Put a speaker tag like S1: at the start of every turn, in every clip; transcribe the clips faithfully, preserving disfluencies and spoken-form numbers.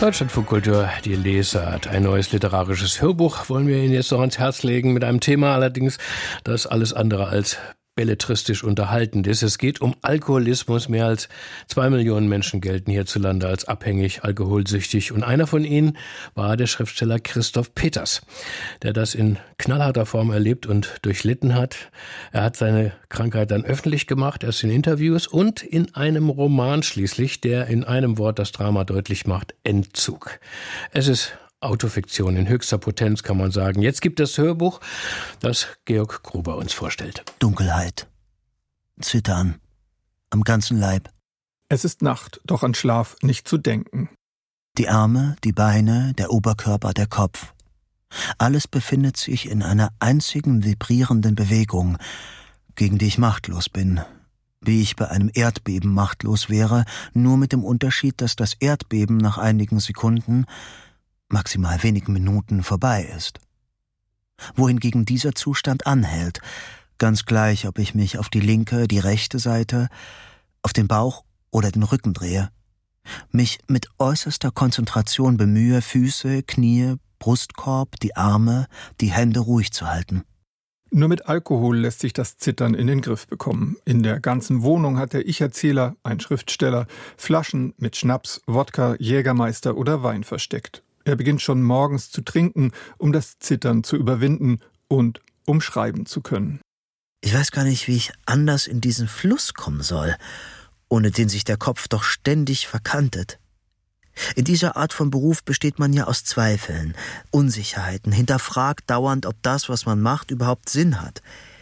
S1: Deutschlandfunkkultur, die Lesart. Ein neues literarisches Hörbuch wollen wir Ihnen jetzt noch ans Herz legen, mit einem Thema allerdings, das alles andere als belletristisch unterhaltend ist. Es geht um Alkoholismus. Mehr als zwei Millionen Menschen gelten hierzulande als abhängig, alkoholsüchtig. Und einer von ihnen war der Schriftsteller Christoph Peters, der das in knallharter Form erlebt und durchlitten hat. Er hat seine Krankheit dann öffentlich gemacht, erst in Interviews und in einem Roman schließlich, der in einem Wort das Drama deutlich macht: Entzug. Es ist Autofiktion in höchster Potenz, kann man sagen. Jetzt gibt es das Hörbuch, das Georg Gruber uns vorstellt.
S2: Dunkelheit. Zittern. Am ganzen Leib.
S3: Es ist Nacht, doch an Schlaf nicht zu denken.
S2: Die Arme, die Beine, der Oberkörper, der Kopf. Alles befindet sich in einer einzigen vibrierenden Bewegung, gegen die ich machtlos bin. Wie ich bei einem Erdbeben machtlos wäre, nur mit dem Unterschied, dass das Erdbeben nach einigen Sekunden, maximal wenigen Minuten vorbei ist. Wohingegen dieser Zustand anhält, ganz gleich, ob ich mich auf die linke, die rechte Seite, auf den Bauch oder den Rücken drehe, mich mit äußerster Konzentration bemühe, Füße, Knie, Brustkorb, die Arme, die Hände ruhig zu halten.
S3: Nur mit Alkohol lässt sich das Zittern in den Griff bekommen. In der ganzen Wohnung hat der Ich-Erzähler, ein Schriftsteller, Flaschen mit Schnaps, Wodka, Jägermeister oder Wein versteckt. Er beginnt schon morgens zu trinken, um das Zittern zu überwinden und um schreiben zu können.
S2: Ich weiß gar nicht, wie ich anders in diesen Fluss kommen soll, ohne den sich der Kopf doch ständig verkantet. In dieser Art von Beruf besteht man ja aus Zweifeln, Unsicherheiten, hinterfragt dauernd, ob das, was man macht, überhaupt Sinn hat.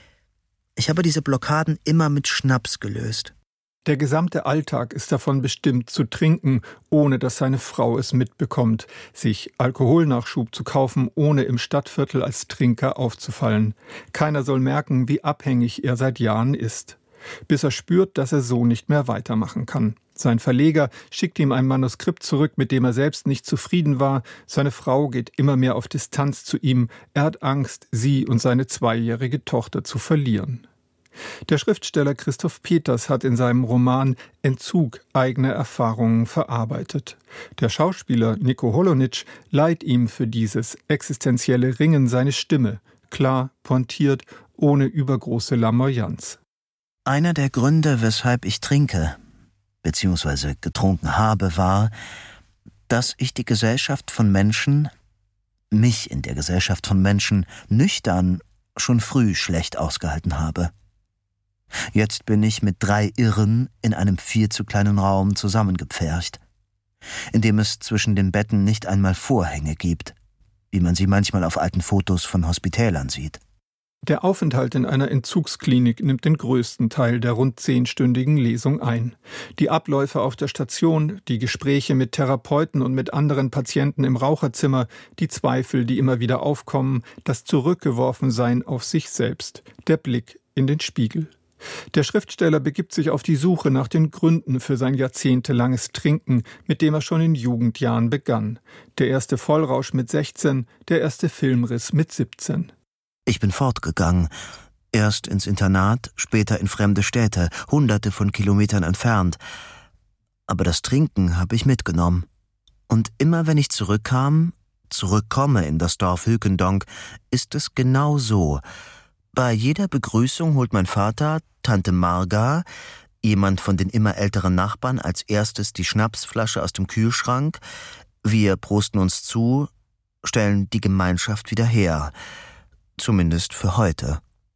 S2: Ich habe diese Blockaden immer mit Schnaps gelöst.
S3: Der gesamte Alltag ist davon bestimmt, zu trinken, ohne dass seine Frau es mitbekommt, sich Alkoholnachschub zu kaufen, ohne im Stadtviertel als Trinker aufzufallen. Keiner soll merken, wie abhängig er seit Jahren ist. Bis er spürt, dass er so nicht mehr weitermachen kann. Sein Verleger schickt ihm ein Manuskript zurück, mit dem er selbst nicht zufrieden war. Seine Frau geht immer mehr auf Distanz zu ihm. Er hat Angst, sie und seine zweijährige Tochter zu verlieren. Der Schriftsteller Christoph Peters hat in seinem Roman Entzug eigene Erfahrungen verarbeitet. Der Schauspieler Nico Holonitsch leiht ihm für dieses existenzielle Ringen seine Stimme, klar, pointiert, ohne übergroße Lamoyanz.
S2: Einer der Gründe, weshalb ich trinke, beziehungsweise getrunken habe, war, dass ich die Gesellschaft von Menschen, mich in der Gesellschaft von Menschen nüchtern schon früh schlecht ausgehalten habe. Jetzt bin ich mit drei Irren in einem viel zu kleinen Raum zusammengepfercht, in dem es zwischen den Betten nicht einmal Vorhänge gibt, wie man sie manchmal auf alten Fotos von Hospitälern sieht.
S3: Der Aufenthalt in einer Entzugsklinik nimmt den größten Teil der rund zehnstündigen Lesung ein. Die Abläufe auf der Station, die Gespräche mit Therapeuten und mit anderen Patienten im Raucherzimmer, die Zweifel, die immer wieder aufkommen, das Zurückgeworfensein auf sich selbst, der Blick in den Spiegel. Der Schriftsteller begibt sich auf die Suche nach den Gründen für sein jahrzehntelanges Trinken, mit dem er schon in Jugendjahren begann. Der erste Vollrausch mit sechzehn, der erste Filmriss mit siebzehn.
S2: Ich bin fortgegangen, erst ins Internat, später in fremde Städte, hunderte von Kilometern entfernt. Aber das Trinken habe ich mitgenommen. Und immer wenn ich zurückkam, zurückkomme in das Dorf Hülkendonk, ist es genau so. Bei jeder Begrüßung holt mein Vater, Tante Marga, jemand von den immer älteren Nachbarn, als erstes die Schnapsflasche aus dem Kühlschrank. Wir prosten uns zu, stellen die Gemeinschaft wieder her. Zumindest für heute.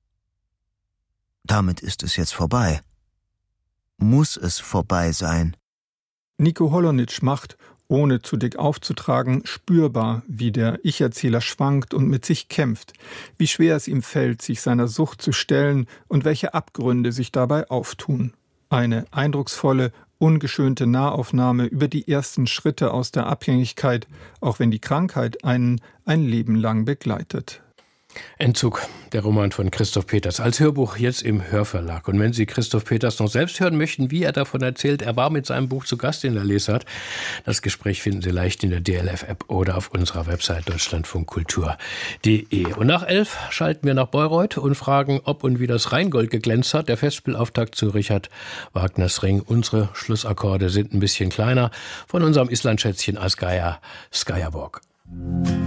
S2: Damit ist es jetzt vorbei. Muss es vorbei sein.
S3: Nico Holonitsch macht, ohne zu dick aufzutragen, spürbar, wie der Ich-Erzähler schwankt und mit sich kämpft, wie schwer es ihm fällt, sich seiner Sucht zu stellen und welche Abgründe sich dabei auftun. Eine eindrucksvolle, ungeschönte Nahaufnahme über die ersten Schritte aus der Abhängigkeit, auch wenn die Krankheit einen ein Leben lang begleitet.
S1: Entzug, der Roman von Christoph Peters, als Hörbuch jetzt im Hörverlag. Und wenn Sie Christoph Peters noch selbst hören möchten, wie er davon erzählt, er war mit seinem Buch zu Gast in der Lesart. Das Gespräch finden Sie leicht in der D L F-App oder auf unserer Website deutschlandfunkkultur punkt de. Und nach elf schalten wir nach Bayreuth und fragen, ob und wie das Rheingold geglänzt hat. Der Festspielauftakt zu Richard Wagners Ring. Unsere Schlussakkorde sind ein bisschen kleiner von unserem Islandschätzchen Asgeir Skyrborg.